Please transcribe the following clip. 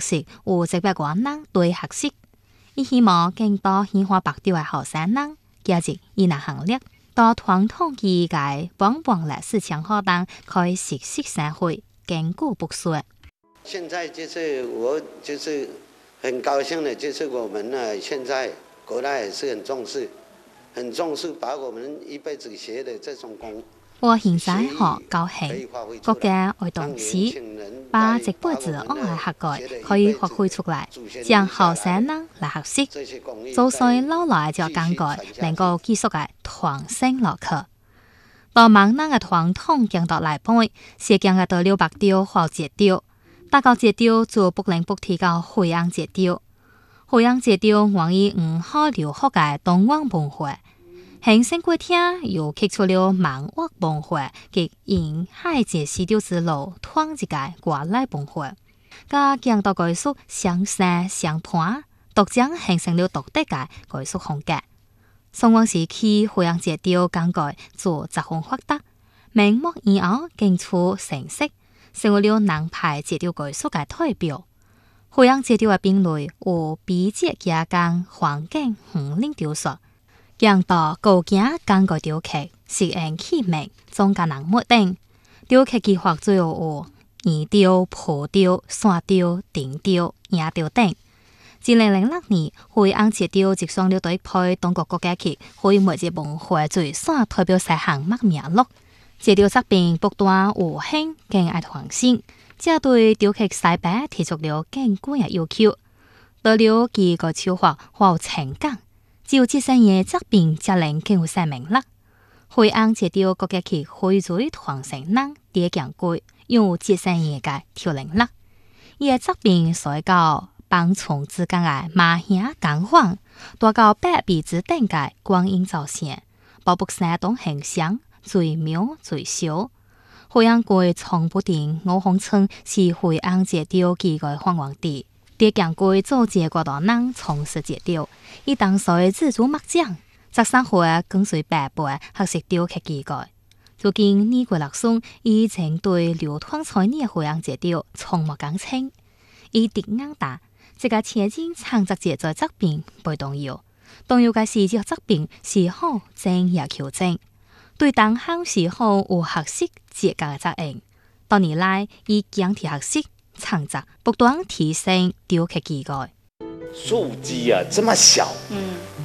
实有100個人對學習，伊希望更多喜歡白釣嘅後生人加入伊那行列，到傳統嘅幫幫歷史強學堂開實習社會，堅固不衰。 現在就是我就是很高興的，就是我們呢，現在國內也是很重視把我們一輩子學的這種功。 我現在好高興，國家愛動師把這輩子安排學過可以發揮出來，將後生人來學習，做衰老來就感覺能夠繼續嘅傳承落去。當閩南嘅傳統講到來背，是講嘅到了白釣或節釣，大高節釣就不能不提到惠陽節釣。惠陽節釣源於5號留學嘅東灣文化。行政國廳又揭出了閩粵文化及沿海節絲釣之路創一個國內文化，加講到藝術相生相伴，獨將形成了獨特嘅藝術風格。宋光時期惠陽節釣講改做集訓發達，明末以後更出成色，成為了南派節釣藝術嘅代表。惠陽節釣嘅並類有比節加工環境5靈雕塑。講到高價講個雕刻，石岩器皿、裝甲楠木等，雕刻計劃主要有圓雕、蒲雕、山雕、頂雕、野雕等。2006年，惠陽節釣直上了對配中國國家級非物質文化最山代表性項目名錄。節釣作品不斷有新更愛創新，這對雕刻師伯提出了更高嘅要求，到了幾個手法或情感。只有這些嘢作品才能更有生命力。惠陽節釣國家級會最傳承人啲講句，用這些嘢嘅條靈力。伊嘅作品所教幫從之間嘅麻險感化，多到百比之等嘅光影照線，包括生動形象最妙最小。惠陽國從不定5號村是惠陽節釣幾個發源地。啲講句做節國多人從事節釣，伊當隨自主墨獎，則生活跟隨爸爸學習釣刻機改。如今呢個學生已經對流傳在呢惠陽節釣從無講清，伊敵硬打，這個前進創作節在作品不動搖，動搖嘅視覺作品是好正也求正，對當行是好有學習節嘅責任。多年來以講題學習。創作不斷提升雕刻技藝。 樹基啊，這麼小，